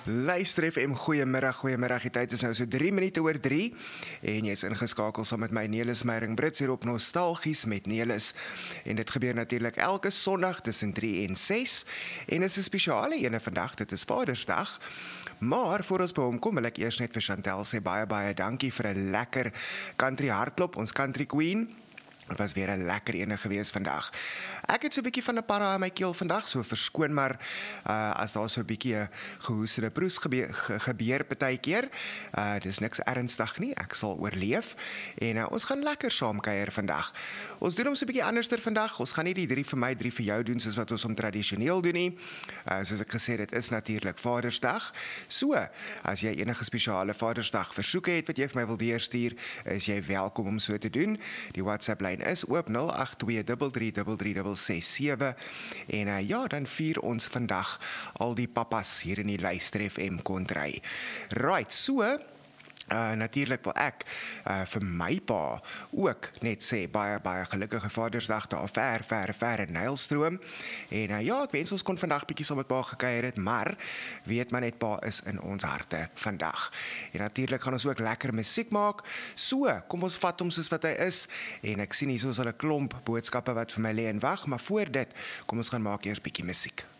Luister FM, goeiemiddag, die tyd is nou so 3 minute oor 3 en jy is ingeskakel saam met my Nelis Meyering-Brits hier op Nostalgies met Nelis en dit gebeur natuurlik elke Sondag tussen 3 en 6 en dit is 'n spesiale ene vandag, dit is Vadersdag, maar voor ons by hom kom wil ek eers net vir Chantel sê baie dankie vir 'n lekker country hardloop, ons country queen. Het was weer 'n lekker ene gewees vandag. Ek het so 'n bietjie van 'n para in my keel vandag, so verskoon maar as daar so 'n bietjie 'n gehoesterde proes gebeur partykeer. Dis niks ernstig nie, ek sal oorleef en ons gaan lekker saam kuier vandag. Ons doen hom so 'n bietjie anderster vandag. Ons gaan nie die 3 vir my, 3 vir jou doen soos wat ons hom tradisioneel doen nie. Soos ek gesê het, dit is natuurlik Vadersdag. So, as jy enige spesiale Vadersdag versoeke het wat jy vir my wil deurstuur, is jy welkom om so te doen. Die WhatsApp lyn is oop 082333367 en ja, dan vier ons vandag al die papas hier in die Luister FM kontry. Right, so natuurlik wil ek vir my pa ook net sê baie gelukkige Vadersdag daar ver in Nylstroom en ja, ek wens ons kon vandag bietjie saam met pa gekuier het, maar weet maar net pa is in ons harte vandag. En natuurlik gaan ons ook lekker musiek maak. So, kom ons vat hom soos wat hy is en ek sien hier so 'n klomp boodskappe wat vir my lê en wag, maar voor dit kom ons gaan maak eers bietjie musiek.